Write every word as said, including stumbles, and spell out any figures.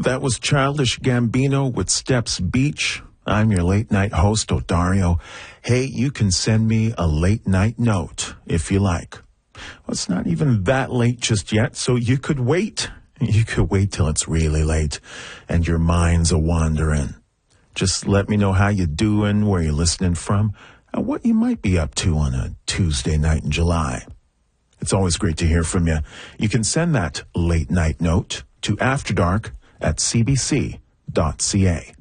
That was Childish Gambino with Steps Beach. I'm your late night host, Odario. Hey, you can send me a late night note if you like. Well, it's not even that late just yet, so you could wait. You could wait till it's really late and your mind's a wandering. Just let me know how you're doing, where you're listening from, and what you might be up to on a Tuesday night in July. It's always great to hear from you. You can send that late night note to After Dark at c b c dot c a.